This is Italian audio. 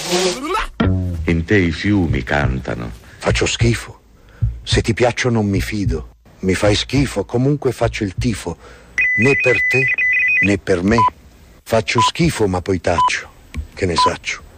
In te i fiumi cantano. Faccio schifo. Se ti piaccio non mi fido. Mi fai schifo, comunque faccio il tifo. Né per te, né per me. Faccio schifo ma poi taccio. Che ne saccio?